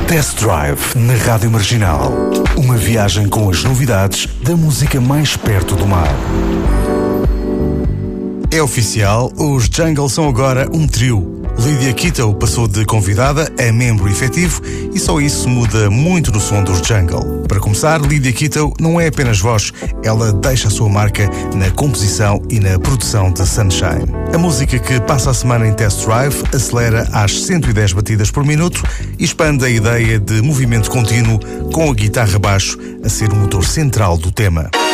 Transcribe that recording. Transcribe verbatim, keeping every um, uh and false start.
Test Drive na Rádio Marginal. Uma viagem com as novidades da música mais perto do mar. É oficial, os Jungle são agora um trio. Lydia Kitto passou de convidada a membro efetivo e só isso muda muito no som dos Jungle. Para começar, Lydia Kitto não é apenas voz, ela deixa a sua marca na composição e na produção de Sunshine. A música que passa a semana em Test Drive acelera às cento e dez batidas por minuto e expande a ideia de movimento contínuo com a guitarra baixo a ser o motor central do tema.